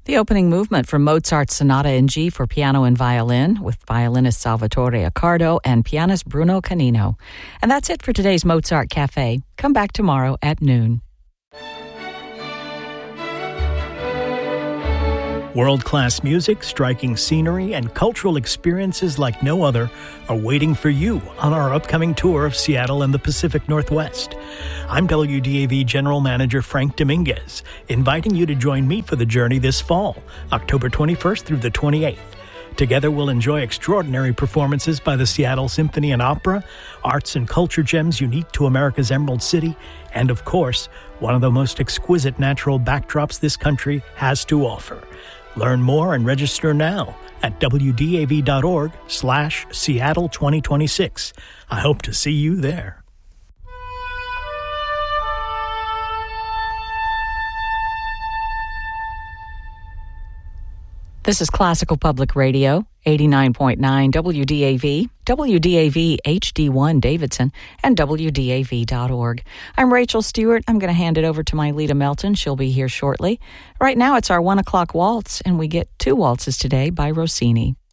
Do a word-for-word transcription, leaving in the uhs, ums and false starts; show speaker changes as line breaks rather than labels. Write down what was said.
The opening movement from Mozart's Sonata in G for piano and violin with violinist Salvatore Accardo and pianist Bruno Canino. And that's it for today's Mozart Cafe. Come back tomorrow at noon.
World-class music, striking scenery, and cultural experiences like no other are waiting for you on our upcoming tour of Seattle and the Pacific Northwest. I'm W D A V General Manager Frank Dominguez, inviting you to join me for the journey this fall, October twenty-first through the twenty-eighth. Together we'll enjoy extraordinary performances by the Seattle Symphony and Opera, arts and culture gems unique to America's Emerald City, and of course, one of the most exquisite natural backdrops this country has to offer. Learn more and register now at wdav.org slash Seattle 2026. I hope to see you there.
This is Classical Public Radio, eighty-nine point nine W D A V, W D A V H D one Davidson, and W D A V dot org. I'm Rachel Stewart. I'm going to hand it over to my Lita Melton. She'll be here shortly. Right now, it's our one o'clock waltz, and we get two waltzes today by Rossini.